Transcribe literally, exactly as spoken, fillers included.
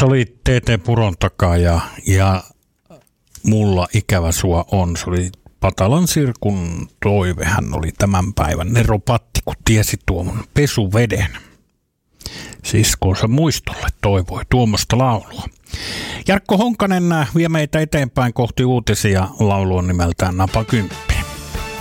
Se oli T T Puron takaa ja, ja mulla ikävä sua on. Se oli Patalan Sirkun toive. Hän oli tämän päivän neropatti, kun tiesi tuon pesuveden. Siskonsa muistolle toivoi tuommoista laulua. Jarkko Honkanen vie meitä eteenpäin kohti uutisia. Laulu on nimeltään Napakymppi.